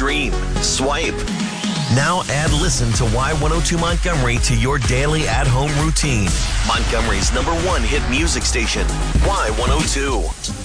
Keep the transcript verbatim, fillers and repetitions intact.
stream, swipe. Now add Listen to Y one oh two Montgomery to your daily at-home routine. Montgomery's number one hit music station, Y one oh two.